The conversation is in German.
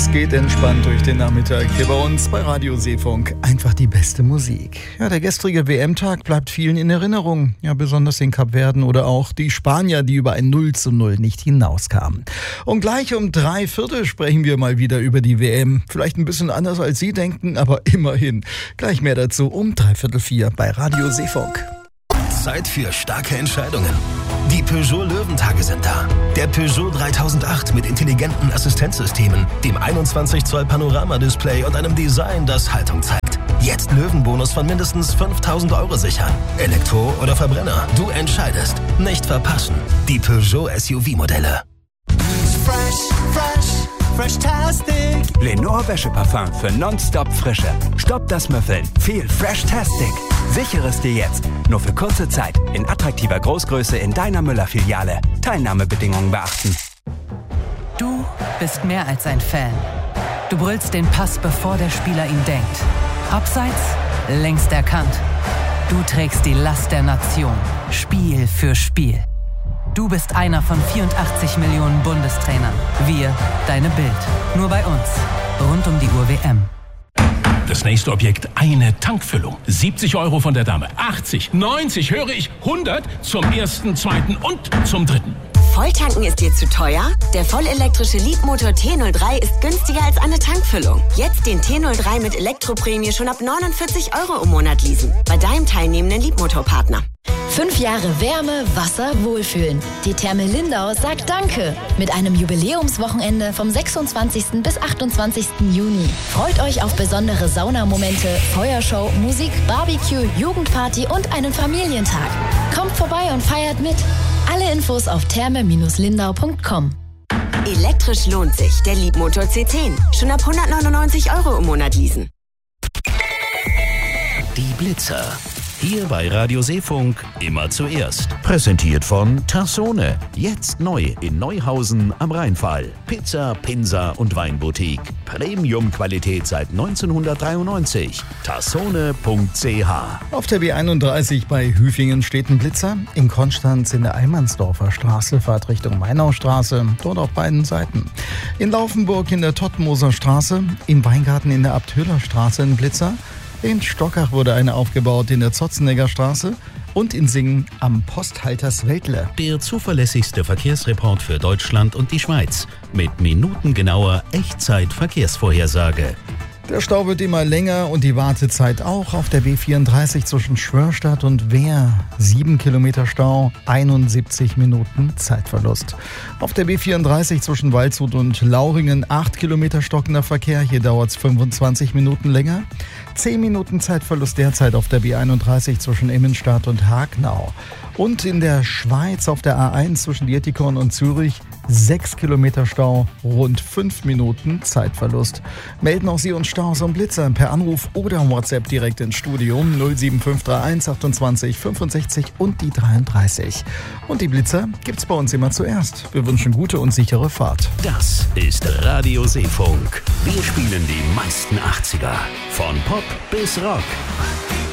Es geht entspannt durch den Nachmittag hier bei uns bei Radio Seefunk. Einfach die beste Musik. Ja, der gestrige WM-Tag bleibt vielen in Erinnerung. Ja, besonders in Kapverden oder auch die Spanier, die über ein 0:0 nicht hinauskamen. Und gleich um 3/4 sprechen wir mal wieder über die WM. Vielleicht ein bisschen anders als Sie denken, aber immerhin. Gleich mehr dazu um 3/4 bei Radio Seefunk. Zeit für starke Entscheidungen. Die Peugeot Löwentage sind da. Der Peugeot 3008 mit intelligenten Assistenzsystemen, dem 21 Zoll Panoramadisplay und einem Design, das Haltung zeigt. Jetzt Löwenbonus von mindestens 5.000 € sichern. Elektro oder Verbrenner, du entscheidest. Nicht verpassen. Die Peugeot SUV-Modelle. Fresh-tastic. Lenore Wäscheparfum für nonstop Frische. Stopp das Müffeln. Viel Fresh-tastic. Sichere es dir jetzt. Nur für kurze Zeit. In attraktiver Großgröße in deiner Müller-Filiale. Teilnahmebedingungen beachten. Du bist mehr als ein Fan. Du brüllst den Pass, bevor der Spieler ihn denkt. Abseits, längst erkannt. Du trägst die Last der Nation. Spiel für Spiel. Du bist einer von 84 Millionen Bundestrainern. Wir, deine Bild. Nur bei uns. Rund um die Uhr WM. Das nächste Objekt, eine Tankfüllung. 70 € von der Dame. 80, 90, höre ich, 100 zum ersten, zweiten und zum dritten. Volltanken ist dir zu teuer? Der vollelektrische Leapmotor T03 ist günstiger als eine Tankfüllung. Jetzt den T03 mit Elektroprämie schon ab 49 € im Monat leasen. Bei deinem teilnehmenden Leapmotor-Partner. 5 Jahre Wärme, Wasser, Wohlfühlen. Die Therme Lindau sagt Danke mit einem Jubiläumswochenende vom 26. bis 28. Juni. Freut euch auf besondere Saunamomente, Feuershow, Musik, Barbecue, Jugendparty und einen Familientag. Kommt vorbei und feiert mit. Alle Infos auf therme-lindau.com. Elektrisch lohnt sich. Der Leapmotor C10. Schon ab 199 € im Monat leasen. Die Blitzer. Hier bei Radio Seefunk immer zuerst. Präsentiert von Tassone. Jetzt neu in Neuhausen am Rheinfall. Pizza, Pinsa und Weinboutique. Premium-Qualität seit 1993. Tassone.ch. Auf der B31 bei Hüfingen steht ein Blitzer. In Konstanz in der Eimansdorfer Straße, Fahrt Richtung Mainaustraße, dort auf beiden Seiten. In Laufenburg in der Tottmoser Straße, im Weingarten in der Abthöhler Straße ein Blitzer. In Stockach wurde eine aufgebaut in der Zotzenegger Straße und in Singen am Posthaltersweltle. Der zuverlässigste Verkehrsreport für Deutschland und die Schweiz mit minutengenauer Echtzeit-Verkehrsvorhersage. Der Stau wird immer länger und die Wartezeit auch auf der B34 zwischen Schwörstadt und Wehr. 7 Kilometer Stau, 71 Minuten Zeitverlust. Auf der B34 zwischen Waldshut und Lauringen 8 Kilometer stockender Verkehr. Hier dauert es 25 Minuten länger. 10 Minuten Zeitverlust derzeit auf der B31 zwischen Immenstadt und Hagnau. Und in der Schweiz auf der A1 zwischen Dietikon und Zürich 6 Kilometer Stau, rund 5 Minuten Zeitverlust. Melden auch Sie uns Staus und Blitzer per Anruf oder WhatsApp direkt ins Studio 07531 28 65 und die 33. Und die Blitzer gibt's bei uns immer zuerst. Wir wünschen gute und sichere Fahrt. Das ist Radio Seefunk. Wir spielen die meisten 80er. Von Pop bis Rock.